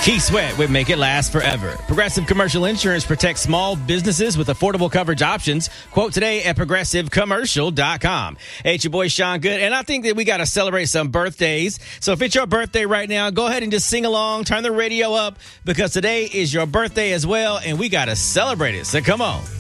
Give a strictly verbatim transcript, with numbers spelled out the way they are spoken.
Keith Sweat would make it last forever. Progressive Commercial Insurance protects small businesses with affordable coverage options. Quote today at progressive commercial dot com. Hey, it's your boy Sean Good, and I think that we got to celebrate some birthdays. So if it's your birthday right now, go ahead and just sing along, turn the radio up, because today is your birthday as well, and we got to celebrate it. So come on.